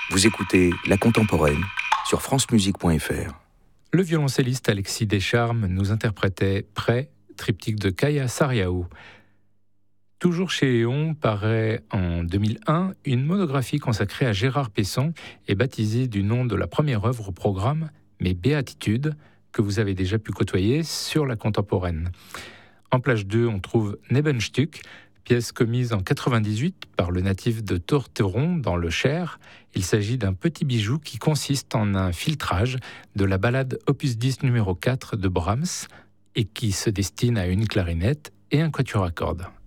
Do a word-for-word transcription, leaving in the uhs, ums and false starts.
Vous écoutez La Contemporaine sur francemusique point f r. Le violoncelliste Alexis Descharmes nous interprétait Prêt, triptyque de Kaya Sariaou. Toujours chez Léon paraît en deux mille un une monographie consacrée à Gérard Pesson et baptisée du nom de la première œuvre au programme, Mes Béatitudes, que vous avez déjà pu côtoyer sur La Contemporaine. En plage deux, on trouve Nebenstück, pièce commise en quatre-vingt-dix-huit par le natif de Torteron dans le Cher. Il s'agit d'un petit bijou qui consiste en un filtrage de la ballade opus dix numéro quatre de Brahms et qui se destine à une clarinette et un quatuor à cordes.